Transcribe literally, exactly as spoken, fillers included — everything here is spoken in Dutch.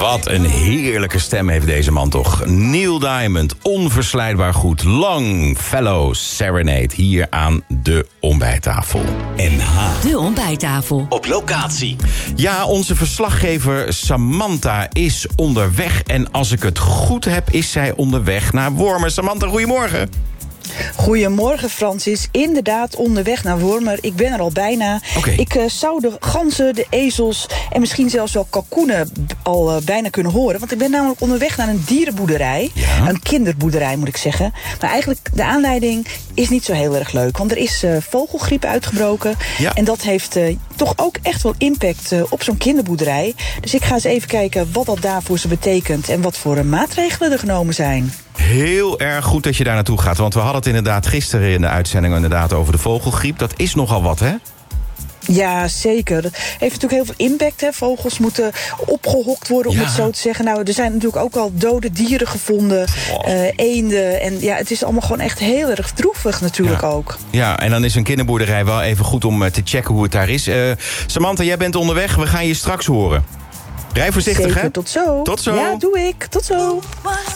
Wat een heerlijke stem heeft deze man toch. Neil Diamond, onverslijdbaar goed. Longfellow Serenade, hier aan de ontbijttafel. N H. De ontbijttafel. Op locatie. Ja, onze verslaggever Samantha is onderweg. En als ik het goed heb, is zij onderweg naar Wormer. Samantha, goedemorgen. Goedemorgen, Francis. Inderdaad, onderweg naar Wormer. Ik ben er al bijna. Okay. Ik uh, zou de ganzen, de ezels en misschien zelfs wel kalkoenen al uh, bijna kunnen horen. Want ik ben namelijk onderweg naar een dierenboerderij. Ja. Een kinderboerderij, moet ik zeggen. Maar eigenlijk, de aanleiding is niet zo heel erg leuk. Want er is uh, vogelgriep uitgebroken. Ja. En dat heeft uh, toch ook echt wel impact uh, op zo'n kinderboerderij. Dus ik ga eens even kijken wat dat daarvoor ze betekent en wat voor uh, maatregelen er genomen zijn. Heel erg goed dat je daar naartoe gaat. Want we hadden het inderdaad gisteren in de uitzending inderdaad over de vogelgriep. Dat is nogal wat, hè? Ja, zeker. Dat heeft natuurlijk heel veel impact. Hè. Vogels moeten opgehokt worden, om Ja. het zo te zeggen. Nou, er zijn natuurlijk ook al dode dieren gevonden. Oh. Uh, eenden. En ja, het is allemaal gewoon echt heel erg droevig natuurlijk Ja. ook. Ja, en dan is een kinderboerderij wel even goed om uh, te checken hoe het daar is. Uh, Samantha, jij bent onderweg. We gaan je straks horen. Rij voorzichtig, Zeker, hè? tot zo. Tot zo. Ja, doe ik. Tot zo.